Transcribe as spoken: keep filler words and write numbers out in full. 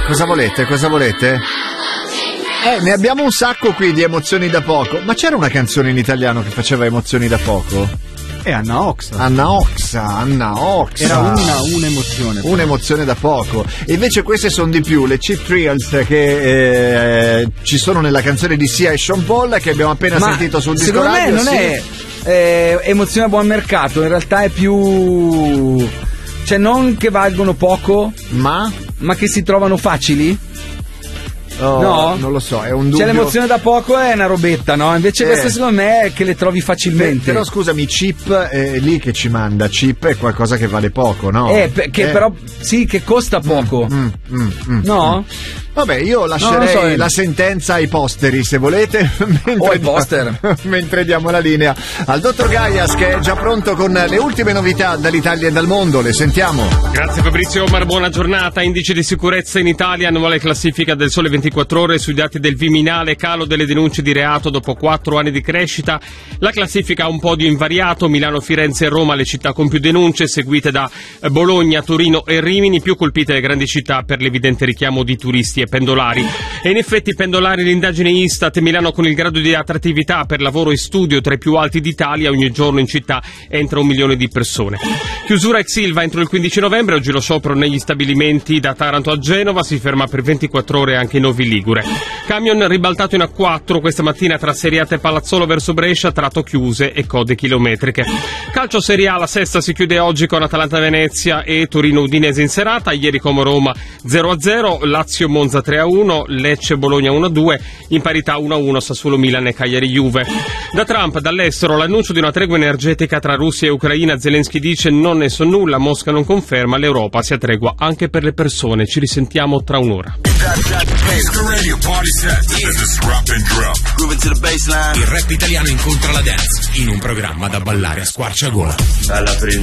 Cosa volete? Cosa volete? Eh, ne abbiamo un sacco qui di emozioni da poco. Ma c'era una canzone in italiano che faceva emozioni da poco? È Anna Oxa. Anna Oxa, Anna Oxa. Era una, un'emozione. Un'emozione da poco. E invece queste sono di più, le Cheap Thrills che eh, ci sono nella canzone di Sia e Sean Paul che abbiamo appena Ma sentito sul disco secondo radio. me non sì. è eh, emozione a buon mercato, in realtà è più... Cioè non che valgono poco, ma, ma che si trovano facili. Oh, no? Non lo so, è un dubbio. Cioè l'emozione da poco è una robetta, no? Invece eh. questa secondo me è che le trovi facilmente. Però scusami, cheap è lì che ci manda, cheap è qualcosa che vale poco, no? Eh, che eh. però sì, che costa poco. Mm, mm, mm, no? Mm. Vabbè, io lascerei no, so, la sentenza ai posteri, se volete. O ai poster. Mentre diamo la linea al dottor Gaias, che è già pronto con le ultime novità dall'Italia e dal mondo. Le sentiamo. Grazie Fabrizio Omar, buona giornata. Indice di sicurezza in Italia, annuale classifica del Sole ventiquattro Ore sui dati del Viminale, calo delle denunce di reato dopo quattro anni di crescita. La classifica ha un podio invariato, Milano, Firenze e Roma le città con più denunce, seguite da Bologna, Torino e Rimini, più colpite le grandi città per l'evidente richiamo di turisti e pendolari. E in effetti pendolari, l'indagine Istat, Milano con il grado di attrattività per lavoro e studio tra i più alti d'Italia, ogni giorno in città entra un milione di persone. Chiusura ex Ilva entro il quindici novembre, oggi lo sciopero negli stabilimenti da Taranto a Genova, si ferma per ventiquattro ore anche in Novi Ligure. Camion ribaltato in A quattro questa mattina tra Seriate e Palazzolo verso Brescia, tratto chiuse e code chilometriche. Calcio Serie A, la sesta si chiude oggi con Atalanta Venezia e Torino Udinese in serata, ieri Como Roma zero a zero, Lazio Monza tre a uno, Lecce Bologna uno a due, in parità uno a uno Sassuolo Milan e Cagliari Juve. Da Trump, dall'estero, l'annuncio di una tregua energetica tra Russia e Ucraina, Zelensky dice non ne so nulla, Mosca non conferma, l'Europa si attregua anche per le persone. Ci risentiamo tra un'ora. Il rap italiano incontra la dance in un programma da ballare a squarciagola. Alla prima.